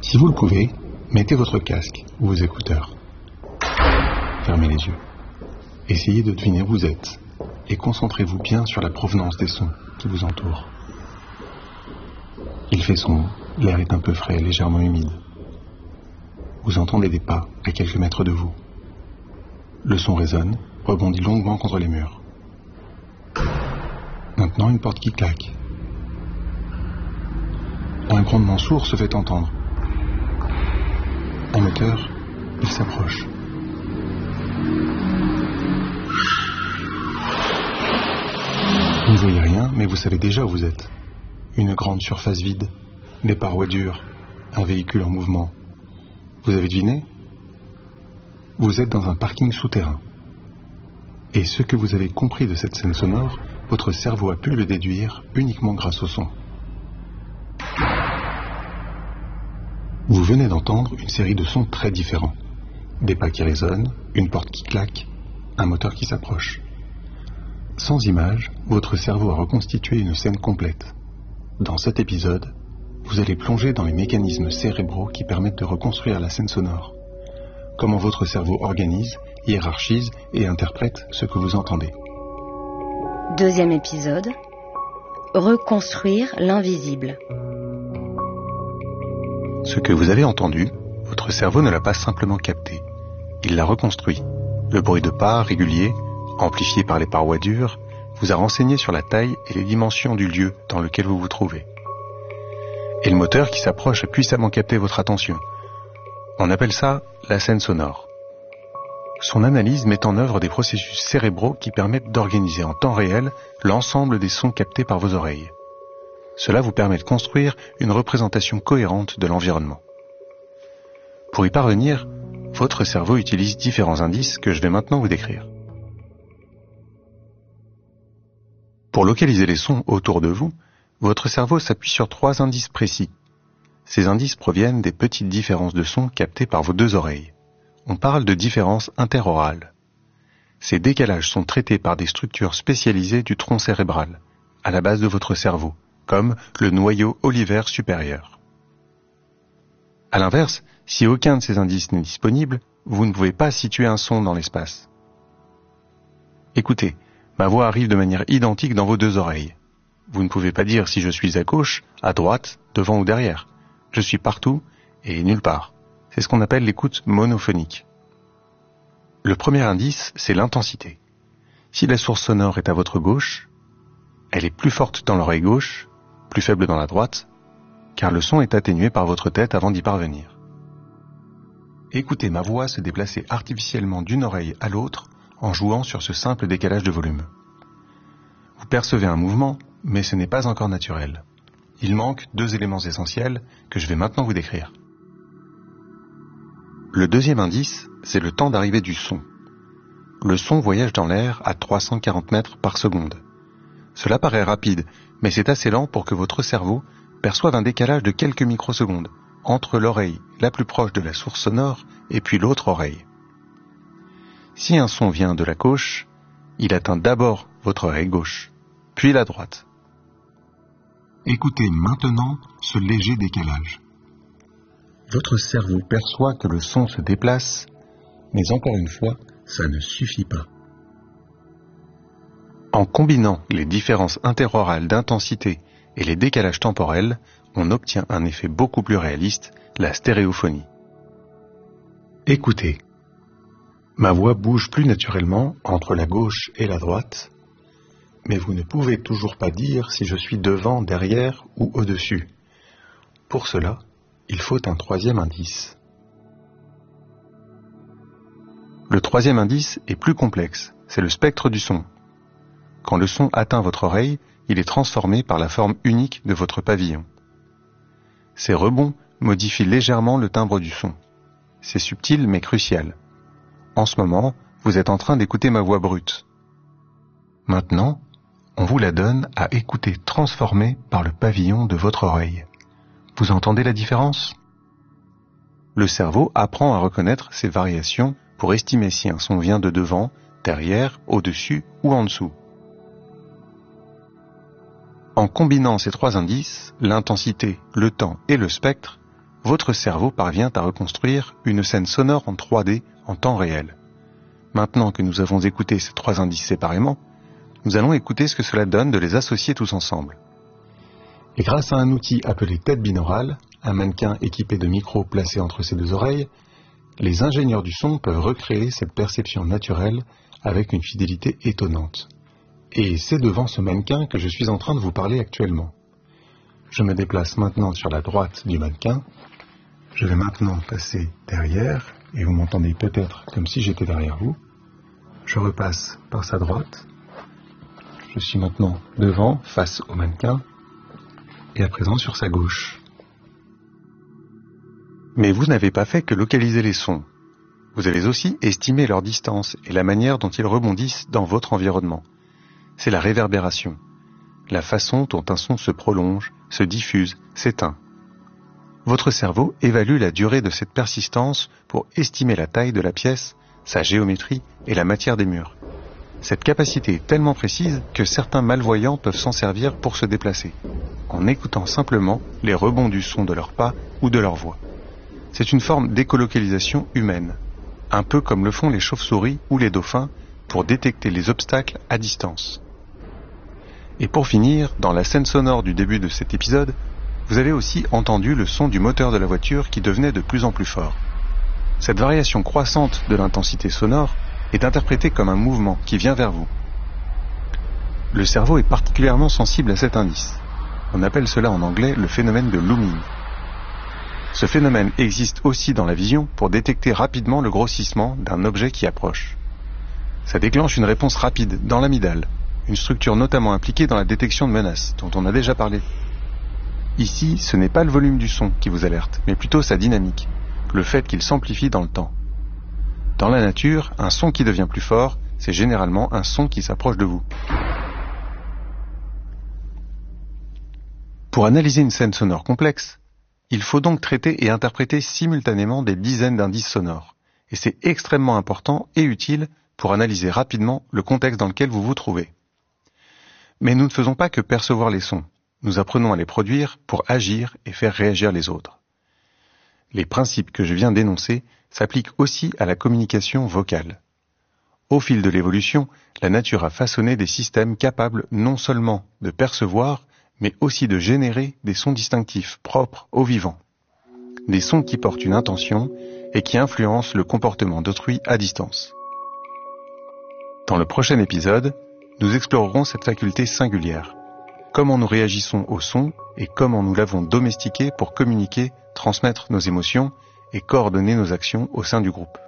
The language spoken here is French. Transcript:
Si vous le pouvez, mettez votre casque ou vos écouteurs. Fermez les yeux. Essayez de deviner où vous êtes et concentrez-vous bien sur la provenance des sons qui vous entourent. Il fait sombre, l'air est un peu frais, légèrement humide. Vous entendez des pas à quelques mètres de vous. Le son résonne, rebondit longuement contre les murs. Maintenant, une porte qui claque. Un grondement sourd se fait entendre. Un moteur, il s'approche. Vous ne voyez rien, mais vous savez déjà où vous êtes. Une grande surface vide, des parois dures, un véhicule en mouvement. Vous avez deviné ? Vous êtes dans un parking souterrain. Et ce que vous avez compris de cette scène sonore, votre cerveau a pu le déduire uniquement grâce au son. Vous venez d'entendre une série de sons très différents. Des pas qui résonnent, une porte qui claque, un moteur qui s'approche. Sans images, votre cerveau a reconstitué une scène complète. Dans cet épisode, vous allez plonger dans les mécanismes cérébraux qui permettent de reconstruire la scène sonore. Comment votre cerveau organise, hiérarchise et interprète ce que vous entendez. Deuxième épisode. Reconstruire l'invisible. Ce que vous avez entendu, votre cerveau ne l'a pas simplement capté. Il l'a reconstruit. Le bruit de pas régulier, amplifié par les parois dures, vous a renseigné sur la taille et les dimensions du lieu dans lequel vous vous trouvez. Et le moteur qui s'approche a puissamment capté votre attention. On appelle ça la scène sonore. Son analyse met en œuvre des processus cérébraux qui permettent d'organiser en temps réel l'ensemble des sons captés par vos oreilles. Cela vous permet de construire une représentation cohérente de l'environnement. Pour y parvenir, votre cerveau utilise différents indices que je vais maintenant vous décrire. Pour localiser les sons autour de vous, votre cerveau s'appuie sur 3 indices précis. Ces indices proviennent des petites différences de sons captées par vos 2 oreilles. On parle de différences interorales. Ces décalages sont traités par des structures spécialisées du tronc cérébral, à la base de votre cerveau, comme le noyau olivaire supérieur. A l'inverse, si aucun de ces indices n'est disponible, vous ne pouvez pas situer un son dans l'espace. Écoutez, ma voix arrive de manière identique dans vos 2 oreilles. Vous ne pouvez pas dire si je suis à gauche, à droite, devant ou derrière. Je suis partout et nulle part. C'est ce qu'on appelle l'écoute monophonique. Le premier indice, c'est l'intensité. Si la source sonore est à votre gauche, elle est plus forte dans l'oreille gauche, plus faible dans la droite, car le son est atténué par votre tête avant d'y parvenir. Écoutez ma voix se déplacer artificiellement d'une oreille à l'autre en jouant sur ce simple décalage de volume. Vous percevez un mouvement, mais ce n'est pas encore naturel. Il manque 2 éléments essentiels que je vais maintenant vous décrire. Le deuxième indice, c'est le temps d'arrivée du son. Le son voyage dans l'air à 340 mètres par seconde. Cela paraît rapide, mais c'est assez lent pour que votre cerveau perçoive un décalage de quelques microsecondes entre l'oreille la plus proche de la source sonore et puis l'autre oreille. Si un son vient de la gauche, il atteint d'abord votre oreille gauche, puis la droite. Écoutez maintenant ce léger décalage. Votre cerveau perçoit que le son se déplace, mais encore une fois, ça ne suffit pas. En combinant les différences interorales d'intensité et les décalages temporels, on obtient un effet beaucoup plus réaliste, la stéréophonie. Écoutez. Ma voix bouge plus naturellement entre la gauche et la droite, mais vous ne pouvez toujours pas dire si je suis devant, derrière ou au-dessus. Pour cela, il faut un 3e indice. Le 3e indice est plus complexe, c'est le spectre du son. Quand le son atteint votre oreille, il est transformé par la forme unique de votre pavillon. Ces rebonds modifient légèrement le timbre du son. C'est subtil mais crucial. En ce moment, vous êtes en train d'écouter ma voix brute. Maintenant, on vous la donne à écouter transformée par le pavillon de votre oreille. Vous entendez la différence ? Le cerveau apprend à reconnaître ces variations pour estimer si un son vient de devant, derrière, au-dessus ou en dessous. En combinant ces 3 indices, l'intensité, le temps et le spectre, votre cerveau parvient à reconstruire une scène sonore en 3D en temps réel. Maintenant que nous avons écouté ces 3 indices séparément, nous allons écouter ce que cela donne de les associer tous ensemble. Et grâce à un outil appelé tête binaurale, un mannequin équipé de micros placés entre ses 2 oreilles, les ingénieurs du son peuvent recréer cette perception naturelle avec une fidélité étonnante. Et c'est devant ce mannequin que je suis en train de vous parler actuellement. Je me déplace maintenant sur la droite du mannequin. Je vais maintenant passer derrière, et vous m'entendez peut-être comme si j'étais derrière vous. Je repasse par sa droite. Je suis maintenant devant, face au mannequin, et à présent sur sa gauche. Mais vous n'avez pas fait que localiser les sons. Vous avez aussi estimé leur distance et la manière dont ils rebondissent dans votre environnement. C'est la réverbération, la façon dont un son se prolonge, se diffuse, s'éteint. Votre cerveau évalue la durée de cette persistance pour estimer la taille de la pièce, sa géométrie et la matière des murs. Cette capacité est tellement précise que certains malvoyants peuvent s'en servir pour se déplacer, en écoutant simplement les rebonds du son de leurs pas ou de leur voix. C'est une forme d'écolocalisation humaine, un peu comme le font les chauves-souris ou les dauphins pour détecter les obstacles à distance. Et pour finir, dans la scène sonore du début de cet épisode, vous avez aussi entendu le son du moteur de la voiture qui devenait de plus en plus fort. Cette variation croissante de l'intensité sonore est interprétée comme un mouvement qui vient vers vous. Le cerveau est particulièrement sensible à cet indice. On appelle cela en anglais le phénomène de looming. Ce phénomène existe aussi dans la vision pour détecter rapidement le grossissement d'un objet qui approche. Ça déclenche une réponse rapide dans l'amygdale, une structure notamment impliquée dans la détection de menaces, dont on a déjà parlé. Ici, ce n'est pas le volume du son qui vous alerte, mais plutôt sa dynamique, le fait qu'il s'amplifie dans le temps. Dans la nature, un son qui devient plus fort, c'est généralement un son qui s'approche de vous. Pour analyser une scène sonore complexe, il faut donc traiter et interpréter simultanément des dizaines d'indices sonores, et c'est extrêmement important et utile pour analyser rapidement le contexte dans lequel vous vous trouvez. Mais nous ne faisons pas que percevoir les sons, nous apprenons à les produire pour agir et faire réagir les autres. Les principes que je viens d'énoncer s'appliquent aussi à la communication vocale. Au fil de l'évolution, la nature a façonné des systèmes capables non seulement de percevoir, mais aussi de générer des sons distinctifs propres aux vivants. Des sons qui portent une intention et qui influencent le comportement d'autrui à distance. Dans le prochain épisode, nous explorerons cette faculté singulière, comment nous réagissons au son et comment nous l'avons domestiqué pour communiquer, transmettre nos émotions et coordonner nos actions au sein du groupe.